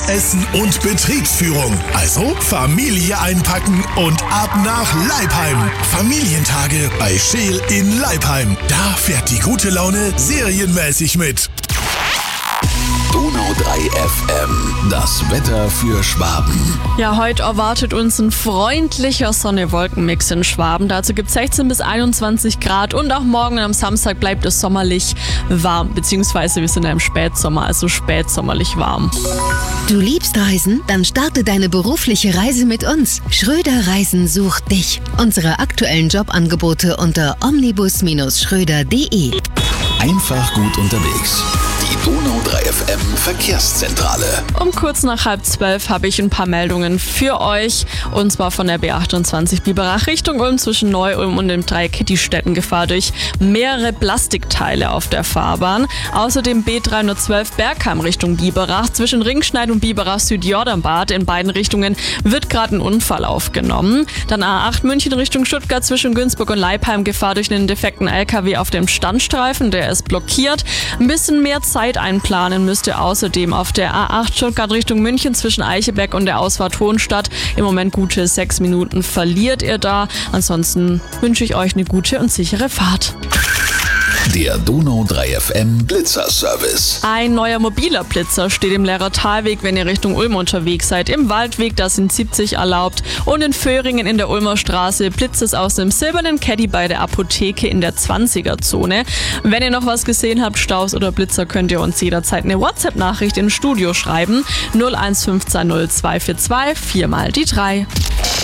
Essen und Betriebsführung. Also Familie einpacken und ab nach Leipheim. Familientage bei Scheel in Leipheim. Da fährt die gute Laune serienmäßig mit. Donau 3 FM, das Wetter für Schwaben. Ja, heute erwartet uns ein freundlicher Sonne-Wolken-Mix in Schwaben. Dazu gibt es 16 bis 21 Grad und auch morgen und am Samstag bleibt es sommerlich warm. Beziehungsweise wir sind ja im Spätsommer, also spätsommerlich warm. Du liebst Reisen? Dann starte deine berufliche Reise mit uns. Schröder Reisen sucht dich. Unsere aktuellen Jobangebote unter omnibus-schröder.de. Einfach gut unterwegs. Die Donau 3 FM Verkehrszentrale. Um kurz nach 11:30 habe ich ein paar Meldungen für euch. Und zwar von der B28 Biberach Richtung Ulm zwischen Neu-Ulm und den 3 Kittistädten Gefahr durch mehrere Plastikteile auf der Fahrbahn. Außerdem B312 Bergheim Richtung Biberach zwischen Ringschneid und Biberach Südjordanbad. In beiden Richtungen wird gerade ein Unfall aufgenommen. Dann A8 München Richtung Stuttgart zwischen Günzburg und Leipheim Gefahr durch einen defekten LKW auf dem Standstreifen. Der ist blockiert. Ein bisschen mehr Zeit einplanen müsst ihr außerdem auf der A8 Stuttgart Richtung München zwischen Eicheberg und der Ausfahrt Hohenstadt. Im Moment gute 6 Minuten verliert ihr da. Ansonsten wünsche ich euch eine gute und sichere Fahrt. Der Donau 3 FM Blitzerservice. Ein neuer mobiler Blitzer steht im Lehrer-Talweg, wenn ihr Richtung Ulm unterwegs seid. Im Waldweg, da sind 70 erlaubt. Und in Föhringen in der Ulmer Straße blitzt es aus dem silbernen Caddy bei der Apotheke in der 20er-Zone. Wenn ihr noch was gesehen habt, Staus oder Blitzer, könnt ihr uns jederzeit eine WhatsApp-Nachricht ins Studio schreiben. 01520 242 4 mal die 3.